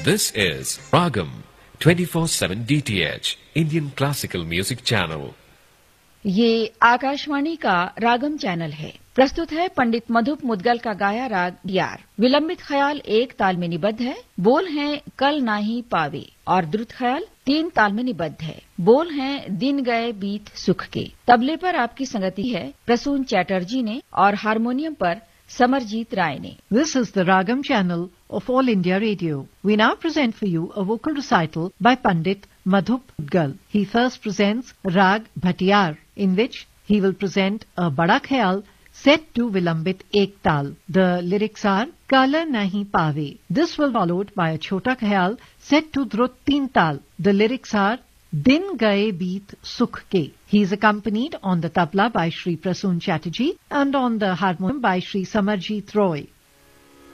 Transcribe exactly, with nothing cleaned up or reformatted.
This is Ragam twenty-four seven D T H, Indian Classical Music Channel. ये आकाशवाणी का रागम channel है। प्रस्तुत है पंडित मधुप मुदगल का गाया राग डियार। विलंबित ख्याल एक ताल में निबद्ध है। बोल हैं कल नाही पावे और द्रुत ख्याल तीन ताल में निबद्ध है। बोल हैं दिन गए बीत सुख के। तबले पर आपकी संगति है प्रसून चैटर्जी ने और हारमोनियम पर समरजीत राय ने। This is the Ragam channel of All India Radio. We now present for you a vocal recital by Pandit Madhup Mudgal. He first presents Rag Bhatiyar, in which he will present a Bada Khayal set to Vilambit Ek Tal. The lyrics are Kala Nahi Pave. This will be followed by a Chota Khayal set to Drut Teen Tal. The lyrics are Din Gaye Beet Sukh Ke. He is accompanied on the tabla by Shri Prasoon Chatterjee and on the harmonium by Shri Samarjit Roy.